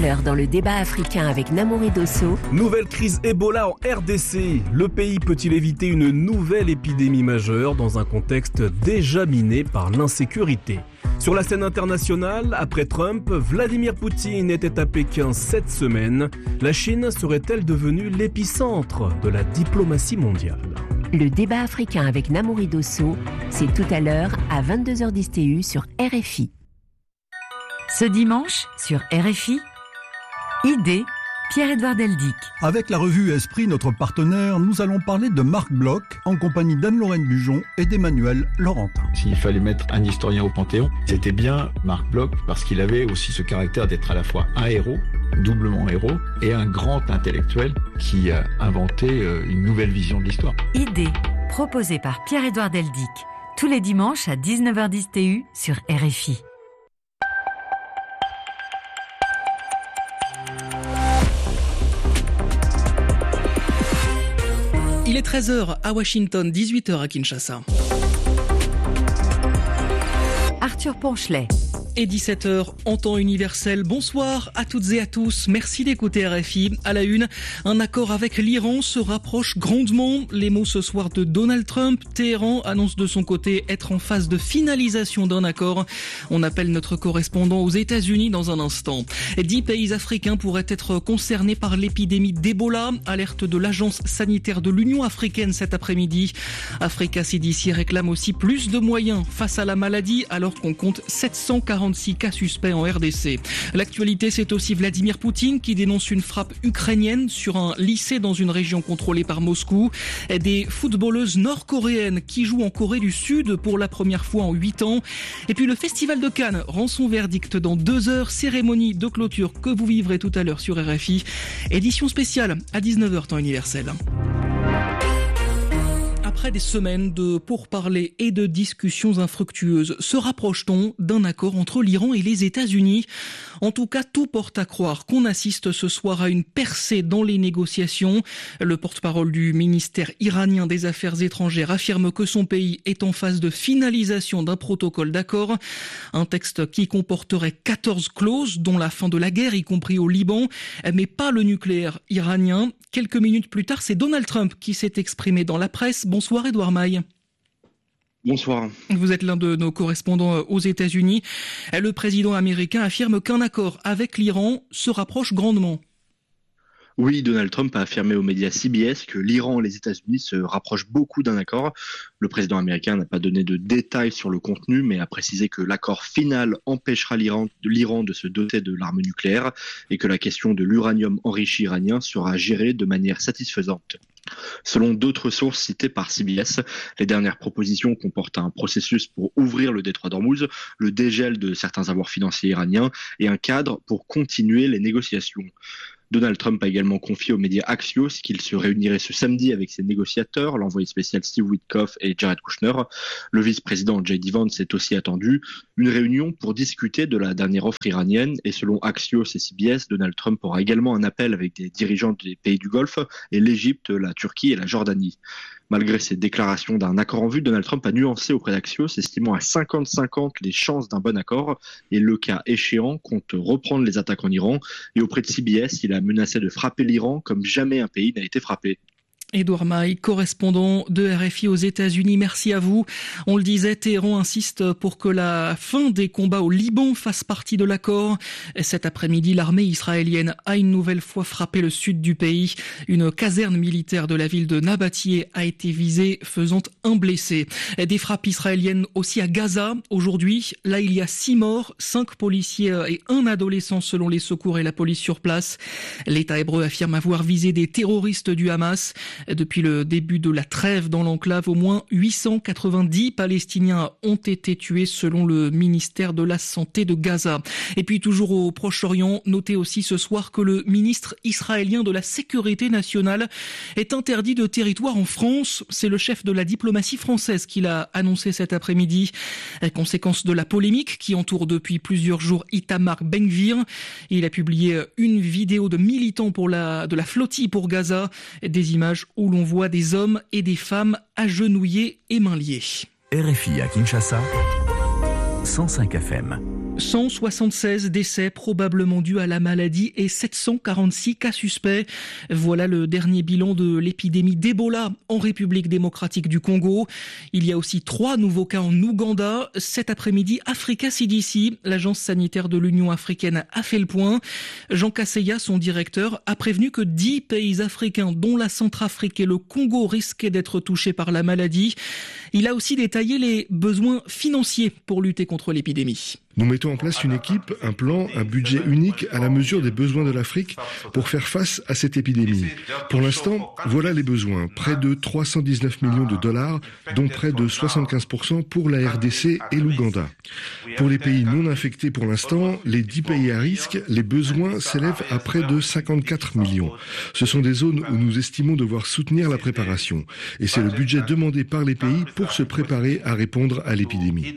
l'heure dans le débat africain avec Namouri Dosso. Nouvelle crise Ebola en RDC. Le pays peut-il éviter une nouvelle épidémie majeure dans un contexte déjà miné par l'insécurité ? Sur la scène internationale, après Trump, Vladimir Poutine était à Pékin cette semaine. La Chine serait-elle devenue l'épicentre de la diplomatie mondiale ? Le débat africain avec Namouri Dosso, c'est tout à l'heure à 22h10 TU sur RFI. Ce dimanche, sur RFI, Idée, Pierre-Edouard Deldic. Avec la revue Esprit, notre partenaire, nous allons parler de Marc Bloch en compagnie d'Anne-Lorraine Bujon et d'Emmanuel Laurentin. S'il fallait mettre un historien au Panthéon, c'était bien Marc Bloch parce qu'il avait aussi ce caractère d'être à la fois un héros, doublement héros, et un grand intellectuel qui a inventé une nouvelle vision de l'histoire. Idée, proposée par Pierre-Edouard Deldic, tous les dimanches à 19h10 TU sur RFI. Il est 13h à Washington, 18h à Kinshasa. Arthur Ponchelet. Et 17h en temps universel. Bonsoir à toutes et à tous. Merci d'écouter RFI. À la une, un accord avec l'Iran se rapproche grandement. Les mots ce soir de Donald Trump. Téhéran annonce de son côté être en phase de finalisation d'un accord. On appelle notre correspondant aux États-Unis dans un instant. 10 pays africains pourraient être concernés par l'épidémie d'Ebola. Alerte de l'Agence sanitaire de l'Union africaine cet après-midi. Africa CDC réclame aussi plus de moyens face à la maladie alors qu'on compte 746 cas suspects en RDC. L'actualité, c'est aussi Vladimir Poutine qui dénonce une frappe ukrainienne sur un lycée dans une région contrôlée par Moscou. Des footballeuses nord-coréennes qui jouent en Corée du Sud pour la première fois en 8 ans. Et puis le Festival de Cannes rend son verdict dans 2 heures. Cérémonie de clôture que vous vivrez tout à l'heure sur RFI. Édition spéciale à 19h temps universel. Après des semaines de pourparlers et de discussions infructueuses, se rapproche-t-on d'un accord entre l'Iran et les États-Unis ? En tout cas, tout porte à croire qu'on assiste ce soir à une percée dans les négociations. Le porte-parole du ministère iranien des Affaires étrangères affirme que son pays est en phase de finalisation d'un protocole d'accord. Un texte qui comporterait 14 clauses, dont la fin de la guerre, y compris au Liban, mais pas le nucléaire iranien. Quelques minutes plus tard, c'est Donald Trump qui s'est exprimé dans la presse. Bonsoir Edouard Maille. Bonsoir. Vous êtes l'un de nos correspondants aux États-Unis. Le président américain affirme qu'un accord avec l'Iran se rapproche grandement. Oui, Donald Trump a affirmé aux médias CBS que l'Iran et les États-Unis se rapprochent beaucoup d'un accord. Le président américain n'a pas donné de détails sur le contenu, mais a précisé que l'accord final empêchera l'Iran de se doter de l'arme nucléaire et que la question de l'uranium enrichi iranien sera gérée de manière satisfaisante. Selon d'autres sources citées par CBS, les dernières propositions comportent un processus pour ouvrir le détroit d'Ormuz, le dégel de certains avoirs financiers iraniens et un cadre pour continuer les négociations. Donald Trump a également confié aux médias Axios qu'il se réunirait ce samedi avec ses négociateurs, l'envoyé spécial Steve Witkoff et Jared Kushner. Le vice-président J.D. Vance est aussi attendu. Une réunion pour discuter de la dernière offre iranienne. Et selon Axios et CBS, Donald Trump aura également un appel avec des dirigeants des pays du Golfe et l'Égypte, la Turquie et la Jordanie. Malgré ces déclarations d'un accord en vue, Donald Trump a nuancé auprès d'Axios, estimant à 50-50 les chances d'un bon accord et le cas échéant compte reprendre les attaques en Iran. Et auprès de CBS, il a menacé de frapper l'Iran comme jamais un pays n'a été frappé. Edouard Maille, correspondant de RFI aux États-Unis, merci à vous. On le disait, Téhéran insiste pour que la fin des combats au Liban fasse partie de l'accord. Cet après-midi, l'armée israélienne a une nouvelle fois frappé le sud du pays. Une caserne militaire de la ville de Nabatieh a été visée, faisant un blessé. Des frappes israéliennes aussi à Gaza. Aujourd'hui, là, il y a 6 morts, 5 policiers et 1 adolescent selon les secours et la police sur place. L'État hébreu affirme avoir visé des terroristes du Hamas. Depuis le début de la trêve dans l'enclave, au moins 890 Palestiniens ont été tués selon le ministère de la Santé de Gaza. Et puis toujours au Proche-Orient, notez aussi ce soir que le ministre israélien de la Sécurité nationale est interdit de territoire en France. C'est le chef de la diplomatie française qui l'a annoncé cet après-midi. Conséquence de la polémique qui entoure depuis plusieurs jours Itamar Ben-Gvir. Il a publié une vidéo de militants de la flottille pour Gaza, des images où l'on voit des hommes et des femmes agenouillés et mains liés. RFI à Kinshasa, 105 FM. 176 décès probablement dus à la maladie et 746 cas suspects. Voilà le dernier bilan de l'épidémie d'Ebola en République démocratique du Congo. Il y a aussi 3 nouveaux cas en Ouganda. Cet après-midi, Africa CDC, l'agence sanitaire de l'Union africaine, a fait le point. Jean Kaseya, son directeur, a prévenu que 10 pays africains, dont la Centrafrique et le Congo, risquaient d'être touchés par la maladie. Il a aussi détaillé les besoins financiers pour lutter contre l'épidémie. Nous mettons en place une équipe, un plan, un budget unique à la mesure des besoins de l'Afrique pour faire face à cette épidémie. Pour l'instant, voilà les besoins. Près de 319 millions de dollars, dont près de 75% pour la RDC et l'Ouganda. Pour les pays non infectés pour l'instant, les 10 pays à risque, les besoins s'élèvent à près de 54 millions. Ce sont des zones où nous estimons devoir soutenir la préparation. Et c'est le budget demandé par les pays pour se préparer à répondre à l'épidémie.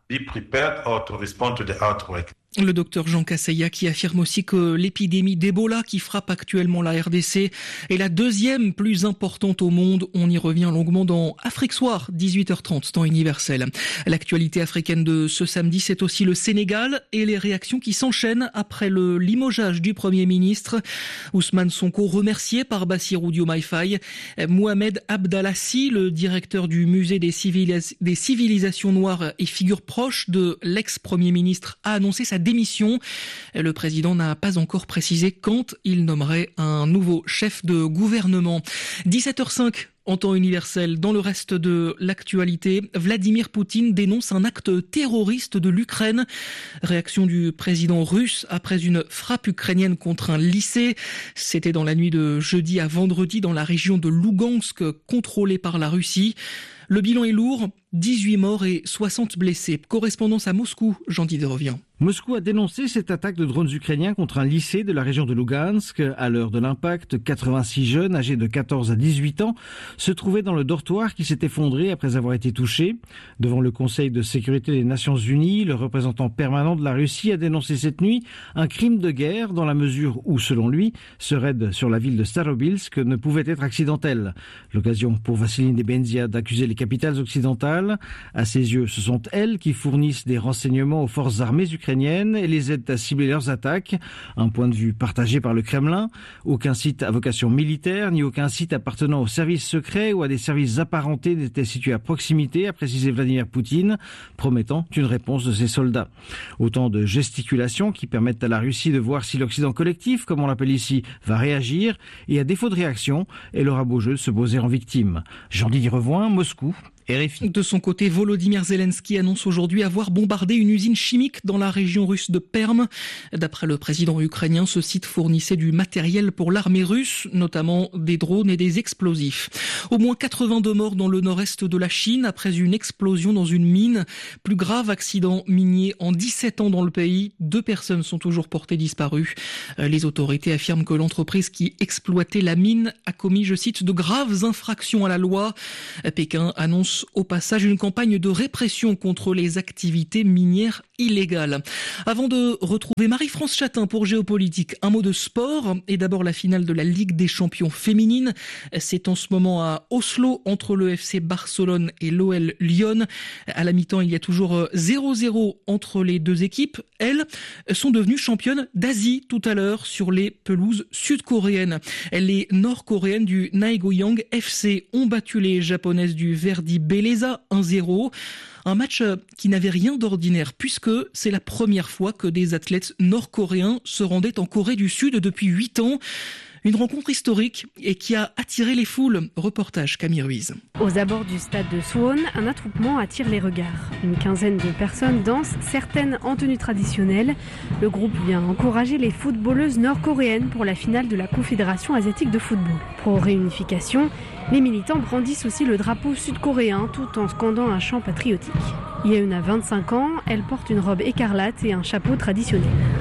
Le docteur Jean Kaseya qui affirme aussi que l'épidémie d'Ebola qui frappe actuellement la RDC est la deuxième plus importante au monde. On y revient longuement dans Afrique Soir, 18h30, temps universel. L'actualité africaine de ce samedi, c'est aussi le Sénégal et les réactions qui s'enchaînent après le limogeage du Premier ministre. Ousmane Sonko remercié par Bassirou Diomaye Faye. Mohamed Abdallassi, le directeur du musée des civilisations noires et figure proche de l'ex-Premier ministre, a annoncé sa démission. Le président n'a pas encore précisé quand il nommerait un nouveau chef de gouvernement. 17h05 en temps universel. Dans le reste de l'actualité, Vladimir Poutine dénonce un acte terroriste de l'Ukraine. Réaction du président russe après une frappe ukrainienne contre un lycée. C'était dans la nuit de jeudi à vendredi dans la région de Lougansk, contrôlée par la Russie. Le bilan est lourd, 18 morts et 60 blessés. Correspondance à Moscou, Jean-Didier revient. Moscou a dénoncé cette attaque de drones ukrainiens contre un lycée de la région de Lougansk. À l'heure de l'impact, 86 jeunes âgés de 14 à 18 ans se trouvaient dans le dortoir qui s'est effondré après avoir été touché. Devant le Conseil de sécurité des Nations Unies, le représentant permanent de la Russie a dénoncé cette nuit un crime de guerre dans la mesure où, selon lui, ce raid sur la ville de Starobilsk ne pouvait être accidentel. L'occasion pour Vassily Nebenzia d'accuser les capitales occidentales. À ses yeux, ce sont elles qui fournissent des renseignements aux forces armées ukrainiennes et les aident à cibler leurs attaques. Un point de vue partagé par le Kremlin. Aucun site à vocation militaire, ni aucun site appartenant aux services secrets ou à des services apparentés n'était situé à proximité, a précisé Vladimir Poutine, promettant une réponse de ses soldats. Autant de gesticulations qui permettent à la Russie de voir si l'Occident collectif, comme on l'appelle ici, va réagir, et à défaut de réaction, elle aura beau jeu de se poser en victime. Jean-Didier Revoin, Moscou. RFI. De son côté, Volodymyr Zelensky annonce aujourd'hui avoir bombardé une usine chimique dans la région russe de Perm. D'après le président ukrainien, ce site fournissait du matériel pour l'armée russe, notamment des drones et des explosifs. Au moins 82 morts dans le nord-est de la Chine après une explosion dans une mine. Plus grave accident minier en 17 ans dans le pays. 2 personnes sont toujours portées disparues. Les autorités affirment que l'entreprise qui exploitait la mine a commis, je cite, de graves infractions à la loi. Pékin annonce au passage une campagne de répression contre les activités minières illégales. Avant de retrouver Marie-France Chatin pour Géopolitique, un mot de sport et d'abord la finale de la Ligue des champions féminines. C'est en ce moment à Oslo entre le FC Barcelone et l'OL Lyon. À la mi-temps, il y a toujours 0-0 entre les deux équipes. Elles sont devenues championnes d'Asie tout à l'heure sur les pelouses sud-coréennes. Les nord-coréennes du Naegoyang FC ont battu les japonaises du Verdy Belleza 1-0. Un match qui n'avait rien d'ordinaire puisque c'est la première fois que des athlètes nord-coréens se rendaient en Corée du Sud depuis 8 ans. Une rencontre historique et qui a attiré les foules. Reportage Camille Ruiz. Aux abords du stade de Suwon, un attroupement attire les regards. Une quinzaine de personnes dansent, certaines en tenue traditionnelle. Le groupe vient encourager les footballeuses nord-coréennes pour la finale de la Confédération asiatique de football. Pro réunification, les militants brandissent aussi le drapeau sud-coréen tout en scandant un chant patriotique. Yeun a 25 ans, elle porte une robe écarlate et un chapeau traditionnel.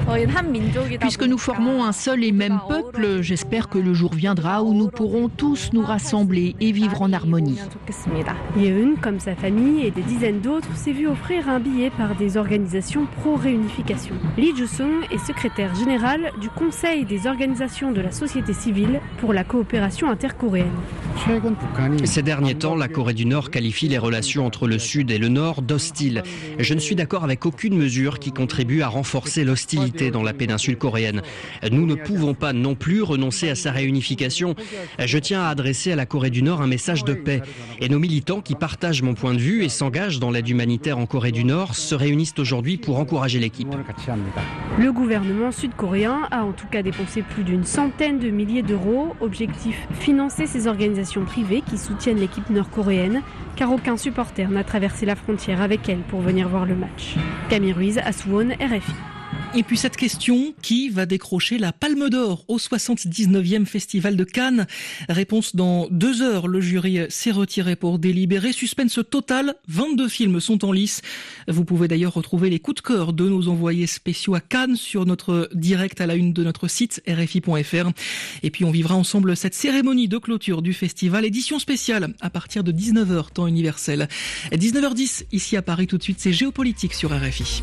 Puisque nous formons un seul et même peuple, j'espère que le jour viendra où nous pourrons tous nous rassembler et vivre en harmonie. Yeun, comme sa famille et des dizaines d'autres, s'est vu offrir un billet par des organisations pro-réunification. Lee Joo-sung est secrétaire général du Conseil des organisations de la société civile pour la coopération intercoréenne. Ces derniers temps, la Corée du Nord qualifie les relations entre le Sud et le Nord d'hostiles. Je ne suis d'accord avec aucune mesure qui contribue à renforcer l'hostilité dans la péninsule coréenne. Nous ne pouvons pas non plus renoncer à sa réunification. Je tiens à adresser à la Corée du Nord un message de paix. Et nos militants qui partagent mon point de vue et s'engagent dans l'aide humanitaire en Corée du Nord se réunissent aujourd'hui pour encourager l'équipe. Le gouvernement sud-coréen a en tout cas dépensé plus d'une centaine de milliers d'euros. Objectif, financer ces organisations privées qui soutiennent l'équipe nord-coréenne, car aucun supporter n'a traversé la frontière avec elle pour venir voir le match. Camille Ruiz, à Suwon, RFI. Et puis cette question, qui va décrocher la Palme d'Or au 79e Festival de Cannes? Réponse dans 2 heures. Le jury s'est retiré pour délibérer. Suspense total, 22 films sont en lice. Vous pouvez d'ailleurs retrouver les coups de cœur de nos envoyés spéciaux à Cannes sur notre direct à la une de notre site rfi.fr. Et puis on vivra ensemble cette cérémonie de clôture du festival, édition spéciale à partir de 19h temps universel. 19h10 ici à Paris, tout de suite c'est Géopolitique sur RFI.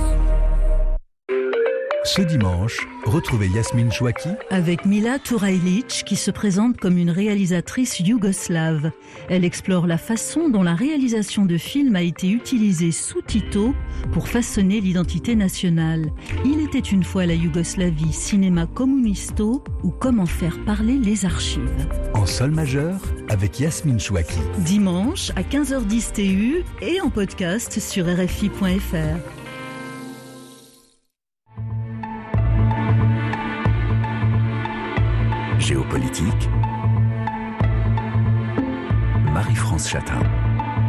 Ce dimanche, retrouvez Yasmine Chouaki avec Mila Turajlic qui se présente comme une réalisatrice yougoslave. Elle explore la façon dont la réalisation de films a été utilisée sous Tito pour façonner l'identité nationale. Il était une fois la Yougoslavie, cinéma communisto ou comment faire parler les archives. En sol majeur avec Yasmine Chouaki. Dimanche à 15h10 TU et en podcast sur RFI.fr. Géopolitique, Marie-France Chatin.